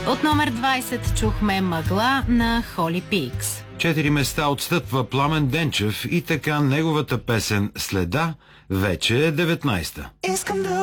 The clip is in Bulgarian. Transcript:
От номер 20 чухме Мъгла на Холи Пикс. 4 места отстъпва Пламен Денчев и така неговата песен Следа вече е 19-та. Искам да